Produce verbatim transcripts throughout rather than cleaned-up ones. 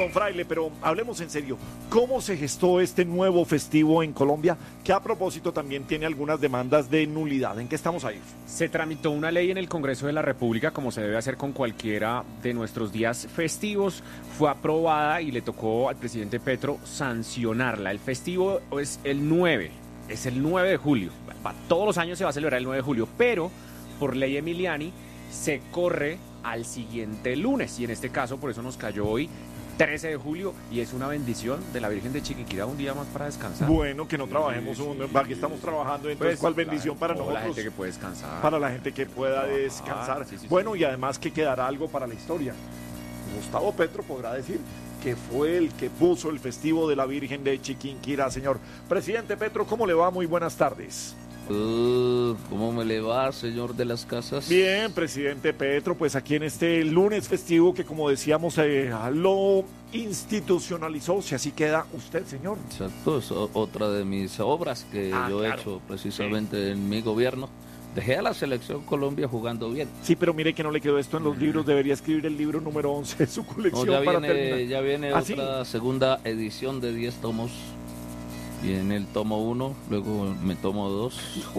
don Fraile, pero hablemos en serio. ¿Cómo se gestó este nuevo festivo en Colombia? Que a propósito también tiene algunas demandas de nulidad. ¿En qué estamos ahí? Se tramitó una ley en el Congreso de la República, como se debe hacer con cualquiera de nuestros días festivos. Fue aprobada y le tocó al presidente Petro sancionarla. El festivo es el nueve, es el nueve de julio. Todos los años se va a celebrar el nueve de julio, pero por ley Emiliani se corre al siguiente lunes. Y en este caso, por eso nos cayó hoy, trece de julio, y es una bendición de la Virgen de Chiquinquirá, un día más para descansar. Bueno, que no trabajemos, un, aquí estamos trabajando, entonces Pues, ¿cuál bendición la, para no, nosotros? La gente que puede descansar. Para la gente que pueda descansar. Sí, sí, bueno, sí. Y además que quedará algo para la historia. Gustavo Petro podrá decir que fue el que puso el festivo de la Virgen de Chiquinquirá, señor. Presidente Petro, ¿cómo le va? Muy buenas tardes. Uh, ¿Cómo me le va, señor de las casas? Bien, presidente Petro, pues aquí en este lunes festivo que, como decíamos, eh, lo institucionalizó, si así queda usted, señor. Exacto, es o- otra de mis obras que Ah, yo claro. he hecho precisamente en mi gobierno. Dejé a la selección Colombia jugando bien. Sí, pero mire que no le quedó esto en los libros, debería escribir el libro número once de su No, colección ya, para viene, terminar. ya viene ¿Ah, sí? otra segunda edición de diez tomos. Viene el tomo uno, luego me tomo dos,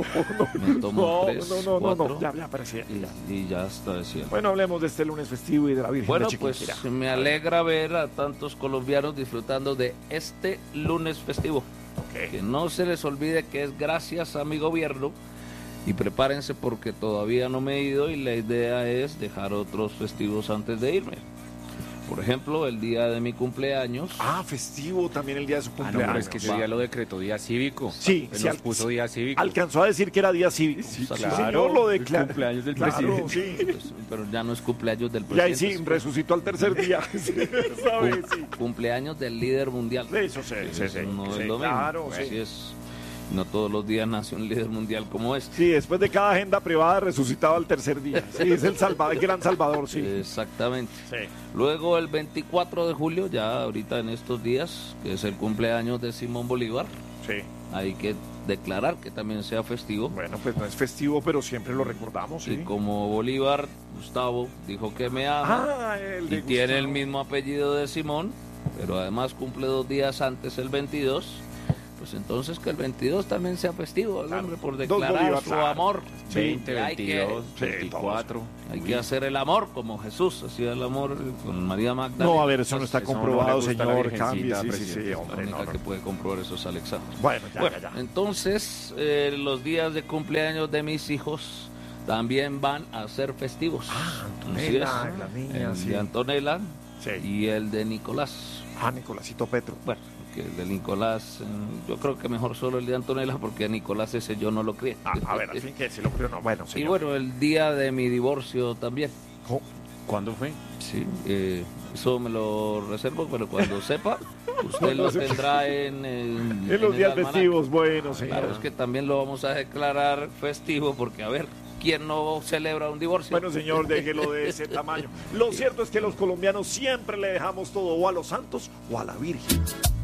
me tomo No, tres, no, no, no, cuatro, no, ya, ya, presidente. ya. y, y ya está decía. Bueno, hablemos de este lunes festivo y de la Virgen Bueno, de pues Chiquinquirá. me alegra ver a tantos colombianos disfrutando de este lunes festivo. Ok. Que no se les olvide que es gracias a mi gobierno, y prepárense porque todavía no me he ido y la idea es dejar otros festivos antes de irme. Por ejemplo, el día de mi cumpleaños. Ah, festivo también el día de su Ah, no, cumpleaños. pero es que ese día lo decretó día cívico. Sí, Él sí, nos al- puso día cívico. Alcanzó a decir que era día cívico. Sí, Sí, claro, señor, lo el declaró. cumpleaños del Claro, presidente. sí. Pues, pero ya no es cumpleaños del Y ahí presidente. sí, resucitó al tercer día. Sí, esa vez, sí. cum- cumpleaños del líder mundial. Eso sí, sí, Eso sí, no sí, es lo mismo. claro, Así sí. es. No todos los días nace un líder mundial como este. Sí, después de cada agenda privada resucitaba al tercer día. Sí, es el, salva, el gran salvador, sí. Exactamente. Sí. Luego el veinticuatro de julio, ya ahorita en estos días, que es el cumpleaños de Simón Bolívar, Sí. hay que declarar que también sea festivo. Bueno, pues no es festivo, pero siempre lo recordamos, Y sí. como Bolívar, Gustavo, dijo que me ama Ah, el de y tiene el Gustavo. mismo apellido de Simón, pero además cumple dos días antes, el veintidós, pues entonces que el veintidós también sea festivo, Claro. hombre, por Dos declarar Bolívar, su claro. amor. veinte, Hay que- veintidós, Sí, veinticuatro. Hay que hacer el amor como Jesús hacía el amor con María Magdalena. No, a ver, eso no está Eso no le comprobado, gusta a la señor. Virgencita, Cambie, sí, sí, presidente. sí, La hombre, única no, no. que puede comprobar eso es Alexander. Bueno, ya, Bueno, ya, ya. entonces eh, los días de cumpleaños de mis hijos también van a ser festivos. Ah, Así es. Antonella, la niña, El sí. de Antonella Sí. y el de Nicolás. Ah, Nicolásito Petro. Bueno, que el de Nicolás, eh, yo creo que mejor solo el de Antonella porque a Nicolás ese yo no lo crié. Ah, a ver, al fin que se lo creo, no. Bueno, Y señor. bueno, el día de mi divorcio también. ¿Cómo? ¿Cuándo fue? Sí, eh, eso me lo reservo, pero cuando sepa, usted lo tendrá en, en, En los el días almanaque. festivos, bueno, señor. Claro, es que también lo vamos a declarar festivo porque, a ver, ¿quién no celebra un divorcio? Bueno, señor, déjelo de ese tamaño. Lo cierto es que los colombianos siempre le dejamos todo o a los santos o a la Virgen.